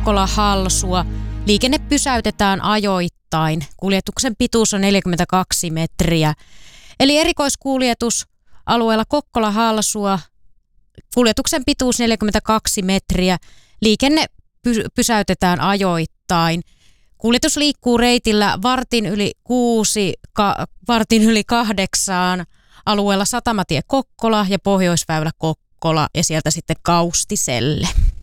Kokkola-Halsua. Liikenne pysäytetään ajoittain. Kuljetuksen pituus on 42 metriä. Eli erikoiskuljetus alueella Kokkola-Halsua. Kuljetuksen pituus 42 metriä. Liikenne pysäytetään ajoittain. Kuljetus liikkuu reitillä vartin yli 8 alueella Satamatie Kokkola ja Pohjoisväylä Kokkola ja sieltä sitten Kaustiselle.